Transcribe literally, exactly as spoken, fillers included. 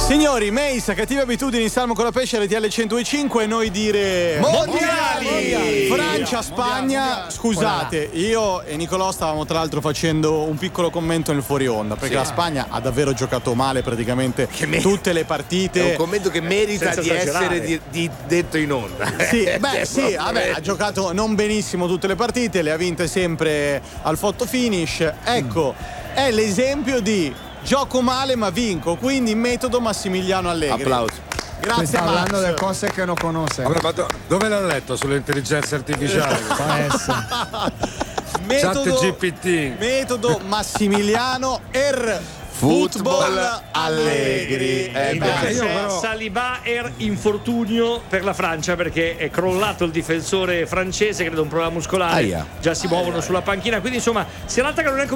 Signori, Meis, cattive abitudini, Salmo con la pesce, R T L centodue e cinque, e noi dire mondiali! Francia, Spagna. Scusate, io e Nicolò stavamo tra l'altro facendo un piccolo commento nel fuori onda, perché Sì. la Spagna ha davvero giocato male praticamente me- tutte le partite. È un commento che merita senza di esagerare. essere di, di detto in onda. Sì, Cioè, beh, sì, vabbè, ha giocato non benissimo tutte le partite, le ha vinte sempre al photo finish. Ecco, è l'esempio di gioco male ma vinco, quindi metodo Massimiliano Allegri. Applauso. Grazie, Sta parlando Max. di cose che non conosce. Vabbè, ma do- dove l'ha letto? Sulle intelligenze artificiali? Può essere. Metodo, Chat G P T. metodo Massimiliano Er Football Allegri. Eh, Invece beh, io c'è però- Saliba er infortunio per la Francia perché è crollato il difensore francese, credo un problema muscolare. Aia. Già si muovono sulla panchina, quindi insomma serata che non è